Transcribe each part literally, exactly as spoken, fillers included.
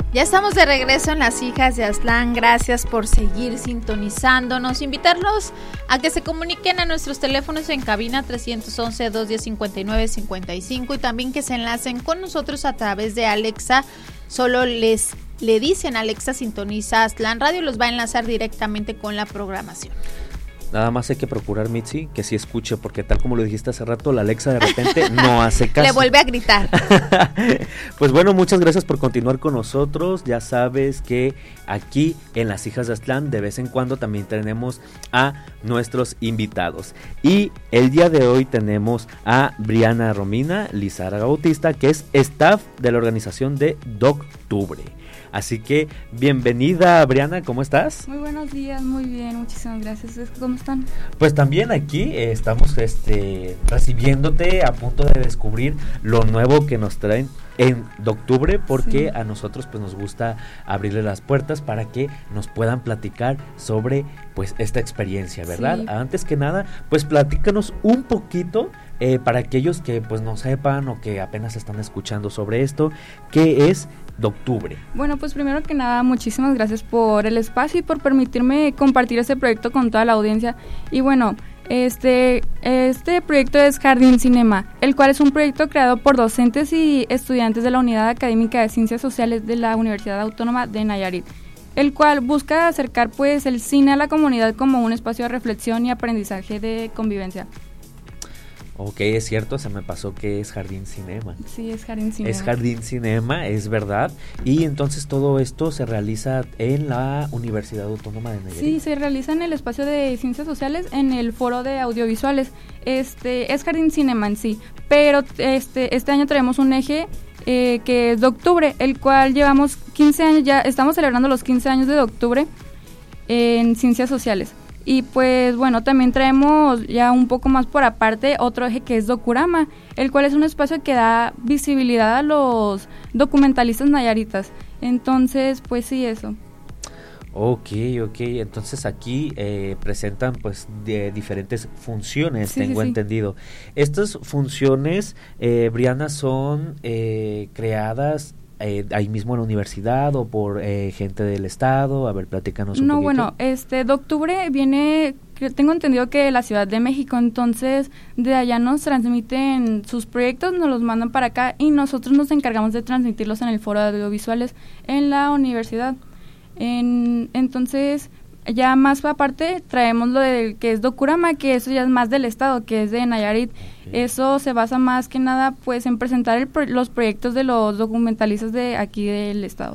Ya estamos de regreso en Las Hijas de Aztlán. Gracias por seguir sintonizándonos. Invitarlos a que se comuniquen a nuestros teléfonos en cabina trescientos once, doscientos diez, cincuenta y nueve cincuenta y cinco y también que se enlacen con nosotros a través de Alexa. Solo les le dicen Alexa sintoniza Aztlán Radio, los va a enlazar directamente con la programación. Nada más hay que procurar, Mitzi, que sí escuche, porque tal como lo dijiste hace rato, la Alexa de repente no hace caso. Le vuelve a gritar. Pues bueno, muchas gracias por continuar con nosotros. Ya sabes que aquí en Las Hijas de Aztlán de vez en cuando también tenemos a nuestros invitados. Y el día de hoy tenemos a Briana Romina Lizárraga Bautista, que es staff de la organización de Doctubre. Así que bienvenida, Briana, ¿cómo estás? Muy buenos días, muy bien, muchísimas gracias. ¿Cómo están? Pues también aquí eh, estamos este, recibiéndote, a punto de descubrir lo nuevo que nos traen en Doctubre, porque sí, a nosotros pues nos gusta abrirle las puertas para que nos puedan platicar sobre pues esta experiencia, ¿verdad? Sí. Antes que nada, pues platícanos un poquito eh, para aquellos que pues no sepan o que apenas están escuchando sobre esto, ¿qué es Doctubre? Bueno, pues primero que nada, muchísimas gracias por el espacio y por permitirme compartir este proyecto con toda la audiencia. Y bueno, Este, este proyecto es Jardín Cinema, el cual es un proyecto creado por docentes y estudiantes de la Unidad Académica de Ciencias Sociales de la Universidad Autónoma de Nayarit, el cual busca acercar pues el cine a la comunidad como un espacio de reflexión y aprendizaje de convivencia. Ok, es cierto, se me pasó que es Jardín Cinema. Sí, es Jardín Cinema. Es Jardín Cinema, es verdad. Y entonces todo esto se realiza en la Universidad Autónoma de Nayarit. Sí, se realiza en el espacio de Ciencias Sociales, en el foro de audiovisuales. Este, es Jardín Cinema en sí, pero este, este año traemos un eje eh, que es Doctubre, el cual llevamos quince años, ya estamos celebrando los quince años de Doctubre en Ciencias Sociales. Y pues bueno, también traemos ya un poco más por aparte otro eje que es Docurama, el cual es un espacio que da visibilidad a los documentalistas nayaritas. Entonces, pues sí, eso. Ok, ok, entonces aquí eh, presentan pues de diferentes funciones, sí, tengo sí, entendido. Sí. Estas funciones, eh, Briana, son eh, creadas Eh, ahí mismo en la universidad o por eh, gente del estado. A ver, platícanos un no, poquito. No, bueno, este Doctubre viene, tengo entendido que de la Ciudad de México, entonces de allá nos transmiten sus proyectos, nos los mandan para acá y nosotros nos encargamos de transmitirlos en el foro de audiovisuales en la universidad. En, entonces, ya más aparte traemos lo del que es Docurama, que eso ya es más del estado, que es de Nayarit. Okay. Eso se basa más que nada pues en presentar el pro- los proyectos de los documentalistas de aquí del estado.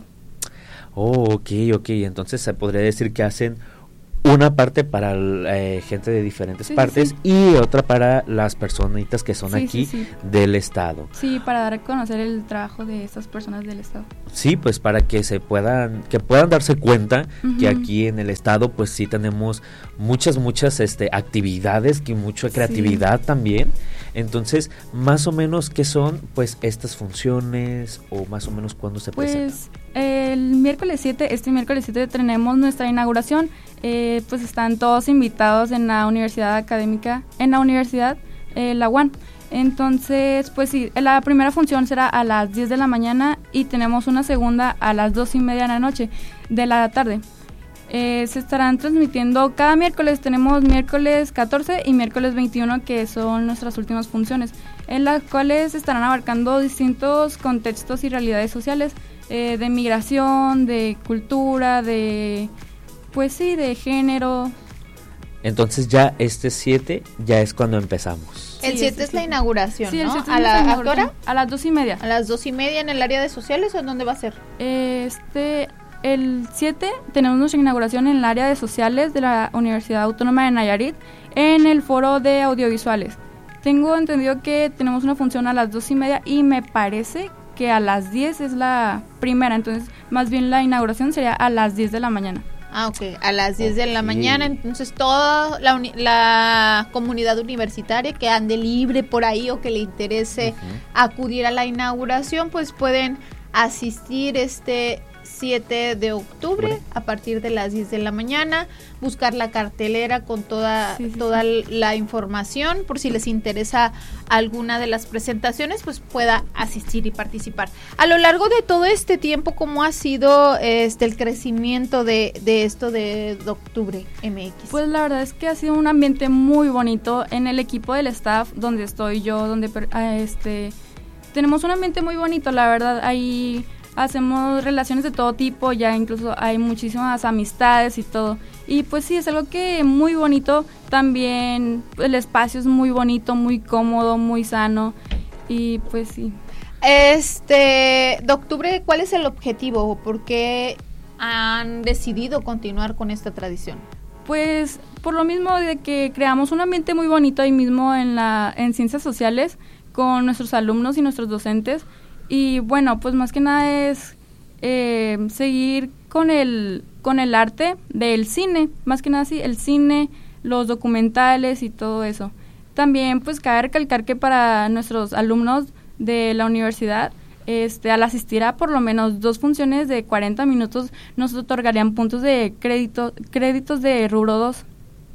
Oh, ok, ok, entonces se podría decir que hacen una parte para eh, gente de diferentes sí, partes sí. y otra para las personitas que son sí, aquí sí, sí. del estado. Sí, para dar a conocer el trabajo de estas personas del estado. Sí, pues para que se puedan, que puedan darse cuenta uh-huh. que aquí en el estado pues sí tenemos muchas, muchas este, actividades, que mucha creatividad sí. también. Entonces, más o menos, ¿qué son pues estas funciones o más o menos cuándo se pues, presentan? Pues el miércoles siete, este miércoles siete tenemos nuestra inauguración. Eh, pues están todos invitados en la Universidad Académica, en la Universidad, eh, la U A N. Entonces, pues sí, la primera función será a las diez de la mañana y tenemos una segunda a las dos y media de la noche, de la tarde. Eh, se estarán transmitiendo cada miércoles, tenemos miércoles catorce y miércoles veintiuno, que son nuestras últimas funciones, en las cuales estarán abarcando distintos contextos y realidades sociales, eh, de migración, de cultura, de... Pues sí, de género. Entonces ya este siete ya es cuando empezamos. El siete sí, es sí. la inauguración, sí, ¿no? El ¿A la ¿A qué hora? A las dos y media. ¿A las dos y media en el área de sociales o en dónde va a ser? Este, el siete tenemos nuestra inauguración en el área de sociales de la Universidad Autónoma de Nayarit, en el foro de audiovisuales. Tengo entendido que tenemos una función a las dos y media y me parece que a las diez es la primera, entonces más bien la inauguración sería a las diez de la mañana. Ah, ok, a las diez de la mañana, entonces toda la, uni- la comunidad universitaria que ande libre por ahí o que le interese uh-huh. acudir a la inauguración, pues pueden asistir este siete de octubre, bueno, a partir de las diez de la mañana, buscar la cartelera con toda, sí, sí, toda sí. la información, por si les interesa alguna de las presentaciones, pues pueda asistir y participar. A lo largo de todo este tiempo, ¿cómo ha sido este el crecimiento de, de esto de Doctubre M X? Pues la verdad es que ha sido un ambiente muy bonito en el equipo del staff donde estoy yo, donde este tenemos un ambiente muy bonito, la verdad. Ahí hacemos relaciones de todo tipo, ya incluso hay muchísimas amistades y todo. Y pues sí, es algo que muy bonito. También el espacio es muy bonito, muy cómodo, muy sano. Y pues sí. Este, Doctubre, ¿cuál es el objetivo? ¿Por qué han decidido continuar con esta tradición? Pues por lo mismo de que creamos un ambiente muy bonito ahí mismo en la en Ciencias Sociales, con nuestros alumnos y nuestros docentes, y bueno, pues más que nada es eh, seguir con el con el arte del cine, más que nada sí, el cine, los documentales y todo eso. También pues cabe recalcar que para nuestros alumnos de la universidad, este al asistir a por lo menos dos funciones de cuarenta minutos, nos otorgarían puntos de crédito, créditos de rubro dos.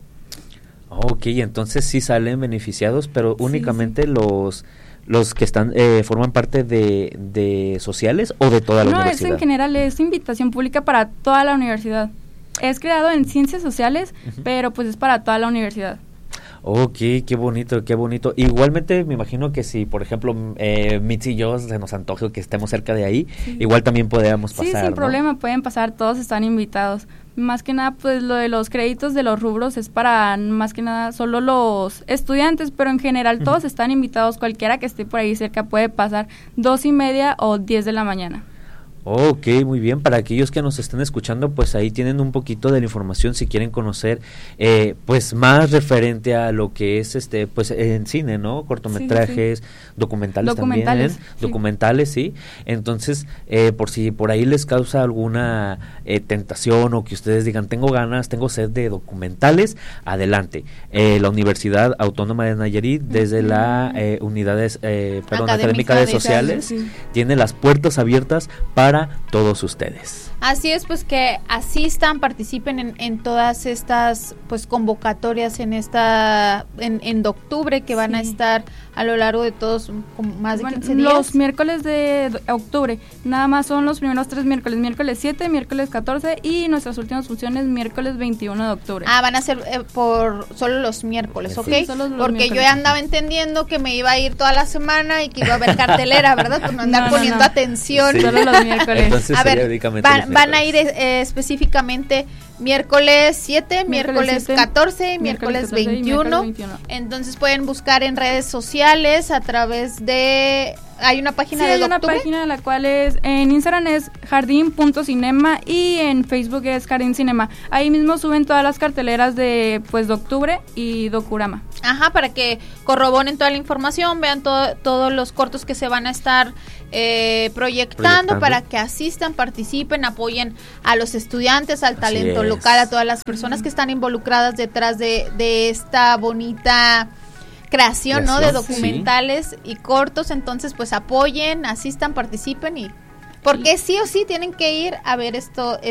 Ok, entonces sí salen beneficiados, pero sí, únicamente sí. los los que están eh, forman parte de, de sociales o de toda la no, universidad. No, es en general, es invitación pública para toda la universidad. Es creado en Ciencias Sociales, uh-huh. pero pues es para toda la universidad. Ok, qué bonito, qué bonito. Igualmente me imagino que si, por ejemplo, eh, Mitzi y yo se nos antoje que estemos cerca de ahí, sí. igual también podríamos pasar, sí, sin ¿no? problema, pueden pasar, todos están invitados. Más que nada, pues lo de los créditos de los rubros es para, más que nada, solo los estudiantes, pero en general todos uh-huh. están invitados, cualquiera que esté por ahí cerca puede pasar dos y media o diez de la mañana. Ok, muy bien. Para aquellos que nos estén escuchando, pues ahí tienen un poquito de la información si quieren conocer, eh, pues más referente a lo que es, este, pues en cine, ¿no? Cortometrajes, sí, sí. documentales, documentales también, sí. documentales, sí. Entonces, eh, por si por ahí les causa alguna eh, tentación o que ustedes digan, tengo ganas, tengo sed de documentales, adelante. Eh, la Universidad Autónoma de Nayarit, desde uh-huh. la eh, unidades, eh, perdón, académica, académica de, de Sociales, sí. tiene las puertas abiertas para para todos ustedes. Así es, pues que asistan, participen en, en todas estas pues convocatorias en esta en, en octubre que van sí. a estar a lo largo de todos más de bueno, quince días. Los miércoles de octubre, nada más son los primeros tres miércoles, miércoles siete, miércoles catorce y nuestras últimas funciones miércoles veintiuno de octubre. Ah, van a ser eh, por solo los miércoles, ¿ok? Sí, solo los Porque miércoles. Yo ya andaba entendiendo que me iba a ir toda la semana y que iba a haber cartelera, ¿verdad? Por no andar no, poniendo no, no. atención. Sí. Solo los miércoles. Entonces, a ver, van, van a ir eh, específicamente miércoles siete, miércoles catorce, miércoles veintiuno. Entonces pueden buscar en redes sociales a través de... ¿Hay una página sí, de hay Doctubre? Una página la cual es, en Instagram es jardín punto cinema y en Facebook es Jardín Cinema. Ahí mismo suben todas las carteleras de pues Doctubre y Docurama. Ajá, para que corroboren toda la información, vean todo, todos los cortos que se van a estar eh, proyectando, proyectando para que asistan, participen, apoyen a los estudiantes, al talento local, a todas las personas que están involucradas detrás de, de esta bonita creación, ¿no? De documentales sí. y cortos. Entonces pues apoyen, asistan, participen y porque sí o sí tienen que ir a ver esto,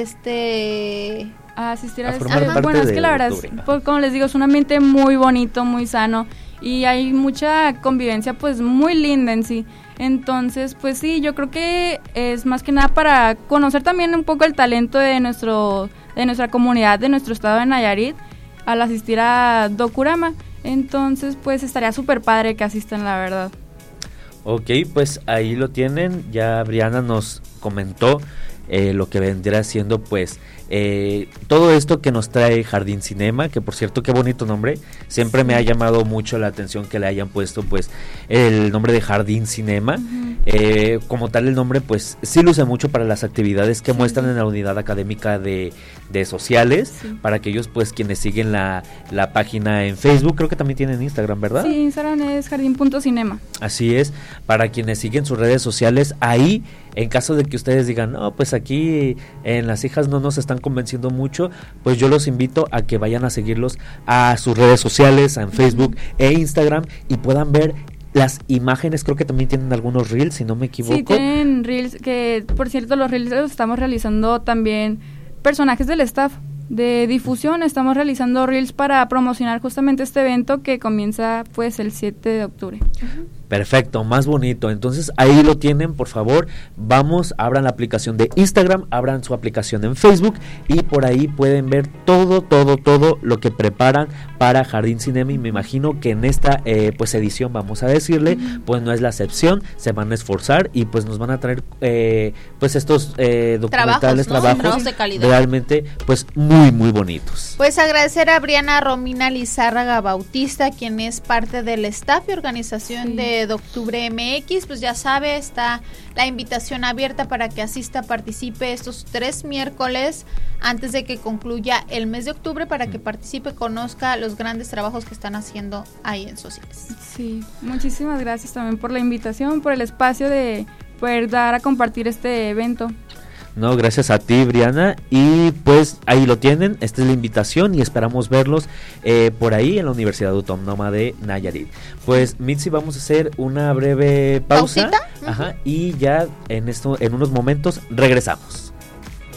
este a asistir a, a este bueno, es que la verdad es, pues, como les digo, es un ambiente muy bonito, muy sano y hay mucha convivencia pues muy linda en sí. Entonces, pues sí, yo creo que es más que nada para conocer también un poco el talento de nuestro de nuestra comunidad, de nuestro estado de Nayarit, al asistir a Docurama. Entonces, pues estaría súper padre que asistan, la verdad. Ok, pues ahí lo tienen. Ya Briana nos comentó eh, lo que vendrá siendo, pues, eh, todo esto que nos trae Jardín Cinema, que por cierto, qué bonito nombre. Siempre sí. me ha llamado mucho la atención que le hayan puesto, pues, el nombre de Jardín Cinema. Uh-huh. Eh, como tal, el nombre, pues, sí luce mucho para las actividades que sí. muestran en la unidad académica de, de Sociales. Sí. Para aquellos, pues, quienes siguen la, la página en Facebook. Creo que también tienen Instagram, ¿verdad? Sí, Instagram es jardín punto cinema. Así es. Para quienes siguen sus redes sociales, ahí, en caso de que ustedes digan, no, pues aquí en Las Hijas no nos están convenciendo mucho, pues yo los invito a que vayan a seguirlos a sus redes sociales, en Facebook e Instagram, y puedan ver las imágenes, creo que también tienen algunos reels, si no me equivoco. Sí, tienen reels, que por cierto los reels los estamos realizando también personajes del staff de difusión. Estamos realizando reels para promocionar justamente este evento que comienza pues el siete de octubre. Uh-huh. Perfecto, más bonito. Entonces ahí lo tienen, por favor. Vamos, abran la aplicación de Instagram, abran su aplicación en Facebook y por ahí pueden ver todo, todo, todo lo que preparan para Jardín Cinema. Y me imagino que en esta eh, pues edición, vamos a decirle, uh-huh. pues no es la excepción. Se van a esforzar y pues nos van a traer eh, pues estos eh, documentales, trabajos, ¿no? trabajos de calidad. Realmente pues muy, muy bonitos. Pues agradecer a Briana Romina Lizárraga Bautista, quien es parte del staff y organización sí. de de Octubre M X, pues ya sabe, está la invitación abierta para que asista, participe estos tres miércoles antes de que concluya el mes de octubre, para que participe, conozca los grandes trabajos que están haciendo ahí en Sociales. Sí, muchísimas gracias también por la invitación, por el espacio de poder dar a compartir este evento. No, gracias a ti, Briana, y pues ahí lo tienen, esta es la invitación y esperamos verlos eh, por ahí en la Universidad Autónoma de Nayarit. Pues Mitzi, vamos a hacer una breve pausa. ¿Pausita? Ajá, y ya en esto, en unos momentos regresamos.